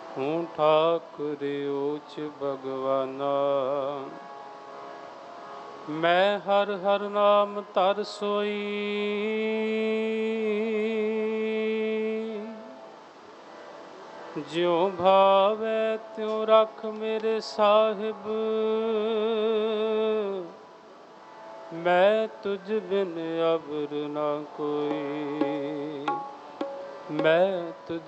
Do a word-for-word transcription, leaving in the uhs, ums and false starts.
ਹੂੰ ਠਾकुर ऊच भगवाना। मैं हर हर नाम तर सोई, ज्यों भावै त्यों रख मेरे साहिब। मैं तुझ बिन अबर ना कोई, मैं तुझ